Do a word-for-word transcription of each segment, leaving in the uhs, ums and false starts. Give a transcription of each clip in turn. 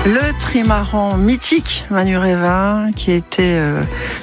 Le trimaran mythique Manureva qui a été euh,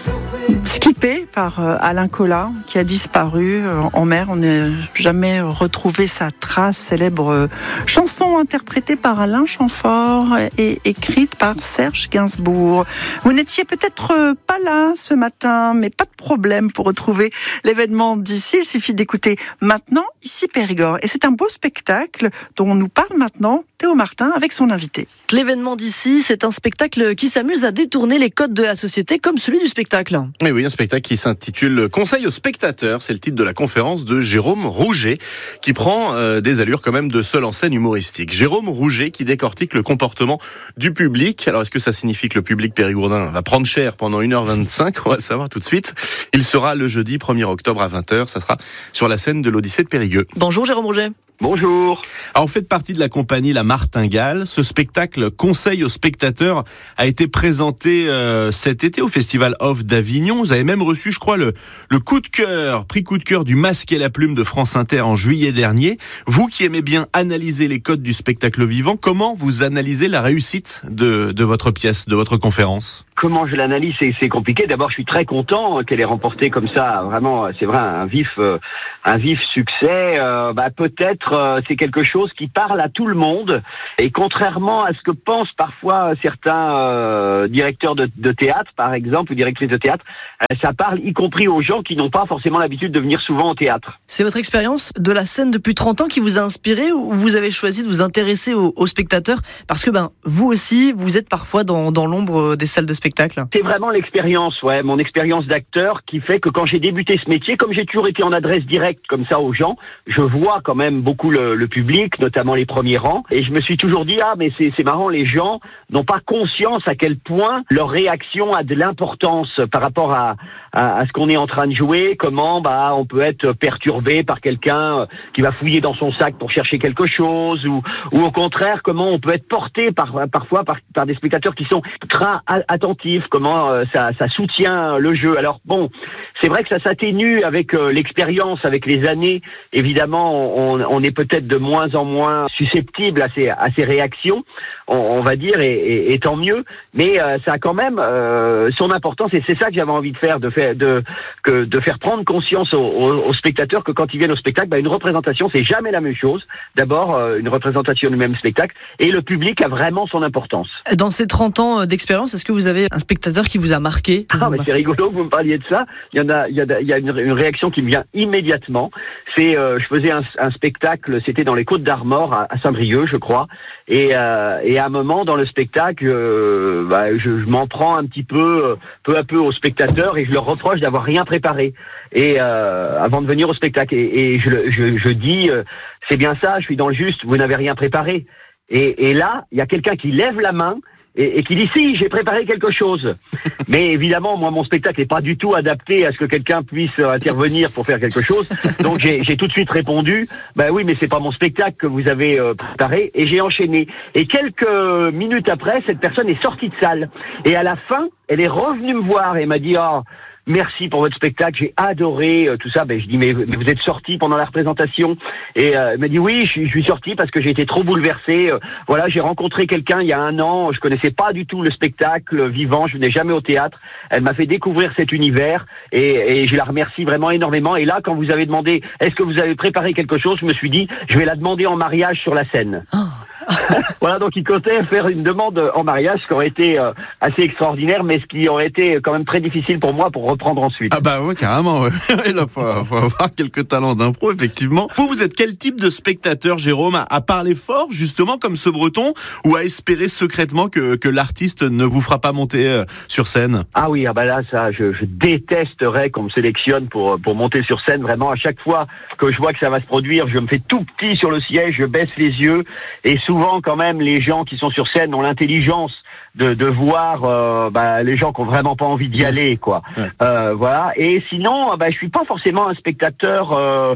skippé par euh, Alain Colas, qui a disparu euh, en mer. On n'a jamais retrouvé sa trace. Célèbre euh, chanson interprétée par Alain Chamfort et écrite par Serge Gainsbourg. Vous n'étiez peut-être euh, pas là ce matin, mais pas de problème pour retrouver l'événement d'ici. Il suffit d'écouter maintenant ici Périgord. Et c'est un beau spectacle dont nous parle maintenant Théo Martin avec son invité. L'événement d'ici, c'est un spectacle qui s'amuse à détourner les codes de la société comme celui du spectacle. Oui, oui, un spectacle qui s'intitule Conseil aux spectateurs. C'est le titre de la conférence de Jérôme Rouget, qui prend euh, des allures quand même de seul en scène humoristique. Jérôme Rouget qui décortique le comportement du public. Alors, est-ce que ça signifie que le public périgourdin va prendre cher pendant une heure vingt-cinq? On va le savoir tout de suite. Il sera le jeudi premier octobre à vingt heures. Ça sera sur la scène de l'Odyssée de Périgueux. Bonjour Jérôme Rouget. Bonjour. Alors, vous faites partie de la compagnie La Martingale. Ce spectacle Conseil aux spectateurs a été présenté euh, cet été au Festival Off d'Avignon. Vous avez même reçu, je crois, le, le coup de cœur, prix coup de cœur du Masque et la Plume de France Inter en juillet dernier. Vous qui aimez bien analyser les codes du spectacle vivant, comment vous analysez la réussite de, de votre pièce, de votre conférence ? Comment je l'analyse, c'est, c'est compliqué. D'abord, je suis très content qu'elle ait remporté comme ça, vraiment, c'est vrai, un vif, euh, un vif succès. Euh, bah, peut-être euh, c'est quelque chose qui parle à tout le monde. Et contrairement à ce que pensent parfois certains euh, directeurs de, de théâtre, par exemple, ou directrices de théâtre, euh, ça parle y compris aux gens qui n'ont pas forcément l'habitude de venir souvent au théâtre. C'est votre expérience de la scène depuis trente ans qui vous a inspiré, ou vous avez choisi de vous intéresser aux, aux spectateurs parce que ben vous aussi, vous êtes parfois dans, dans l'ombre des salles de spectacle? C'est vraiment l'expérience, ouais, mon expérience d'acteur qui fait que quand j'ai débuté ce métier, comme j'ai toujours été en adresse directe comme ça aux gens, je vois quand même beaucoup le, le public, notamment les premiers rangs, et je me suis toujours dit, ah mais c'est, c'est marrant, les gens n'ont pas conscience à quel point leur réaction a de l'importance par rapport à, à, à ce qu'on est en train de jouer, comment bah on peut être perturbé par quelqu'un qui va fouiller dans son sac pour chercher quelque chose, ou, ou au contraire, comment on peut être porté par, parfois par, par des spectateurs qui sont très attentifs, comment euh, ça, ça soutient le jeu. Alors bon, c'est vrai que ça s'atténue avec euh, l'expérience, avec les années. Évidemment, on, on est peut-être de moins en moins susceptible à ces, à ces réactions, on, on va dire, et, et, et tant mieux. Mais euh, ça a quand même euh, son importance, et c'est ça que j'avais envie de faire, de faire, de, que, de faire prendre conscience aux, aux, aux spectateurs que quand ils viennent au spectacle, bah, une représentation, c'est jamais la même chose. D'abord, euh, une représentation du même spectacle, et le public a vraiment son importance. Dans ces trente ans d'expérience, est-ce que vous avez un spectateur qui vous a marqué? Ah, mais c'est rigolo que vous me parliez de ça. Il y en a, il y a, il y a une, une réaction qui me vient immédiatement. C'est, euh, je faisais un, un spectacle, c'était dans les Côtes d'Armor à, à Saint-Brieuc, je crois. Et, euh, et à un moment dans le spectacle, euh, bah, je, je m'en prends un petit peu, peu à peu aux spectateurs, et je leur reproche d'avoir rien préparé. Et euh, avant de venir au spectacle, et, et je, je, je dis, euh, c'est bien ça, je suis dans le juste. Vous n'avez rien préparé. Et, et là, il y a quelqu'un qui lève la main. Et, et qui dit si, j'ai préparé quelque chose. Mais évidemment, moi, mon spectacle n'est pas du tout adapté à ce que quelqu'un puisse intervenir pour faire quelque chose. Donc j'ai, j'ai tout de suite répondu, ben oui, mais c'est pas mon spectacle que vous avez euh, préparé. Et j'ai enchaîné. Et quelques minutes après, cette personne est sortie de salle. Et à la fin, elle est revenue me voir et m'a dit, oh, merci pour votre spectacle, j'ai adoré euh, tout ça. Ben je dis mais, mais vous êtes sorti pendant la représentation? Et euh, elle m'a dit oui, je, je suis sorti parce que j'ai été trop bouleversé. Euh, voilà, j'ai rencontré quelqu'un il y a un an, je connaissais pas du tout le spectacle vivant, je venais jamais au théâtre. Elle m'a fait découvrir cet univers, et, et je la remercie vraiment énormément. Et là, quand vous avez demandé est-ce que vous avez préparé quelque chose, je me suis dit je vais la demander en mariage sur la scène. Oh. Voilà, donc il comptait faire une demande en mariage, ce qui aurait été euh, assez extraordinaire, mais ce qui aurait été quand même très difficile pour moi pour reprendre ensuite. Ah bah ouais, carrément. Ouais. Il faut, faut avoir quelques talents d'impro, effectivement. Vous, vous êtes quel type de spectateur, Jérôme, à, à parler fort, justement, comme ce Breton, ou à espérer secrètement que, que l'artiste ne vous fera pas monter euh, sur scène? Ah oui, ah bah là, ça, je, je détesterais qu'on me sélectionne pour pour monter sur scène. Vraiment, à chaque fois que je vois que ça va se produire, je me fais tout petit sur le siège, je baisse les yeux, et souvent, quand même, les gens qui sont sur scène ont l'intelligence de, de voir euh, bah, les gens qui ont vraiment pas envie d'y aller, quoi. Ouais. Euh, voilà. Et sinon, bah, je suis pas forcément un spectateur. Euh,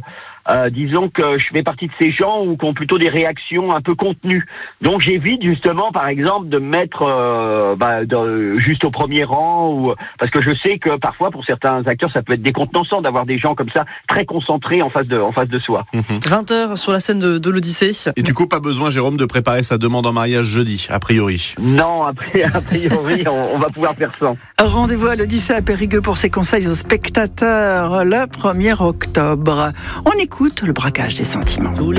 euh, disons que je fais partie de ces gens où, qui ont plutôt des réactions un peu contenues. Donc j'évite justement, par exemple, de me mettre euh, bah, de, juste au premier rang, ou, parce que je sais que parfois, pour certains acteurs, ça peut être décontenançant d'avoir des gens comme ça, très concentrés en face de, en face de soi. vingt heures sur la scène de, de l'Odyssée. Et du coup, pas besoin, Jérôme, de préparer sa demande en mariage jeudi, a priori. Non, a priori, on, on va pouvoir faire sans. Rendez-vous à l'Odyssée à Périgueux pour ses conseils aux spectateurs le premier octobre. On écoute le braquage des sentiments.